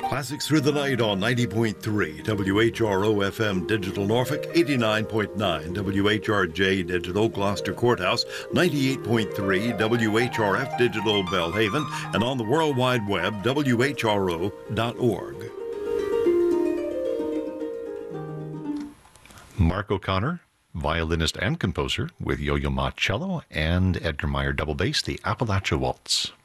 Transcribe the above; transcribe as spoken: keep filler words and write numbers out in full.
Classics Through the Night on ninety point three W H R O F M Digital Norfolk, eighty-nine point nine W H R J Digital Gloucester Courthouse, ninety-eight point three W H R F Digital Belhaven, and on the World Wide Web, W H R O dot org. Mark O'Connor, violinist and composer, with Yo-Yo Ma cello and Edgar Meyer double bass, the Appalachia Waltz.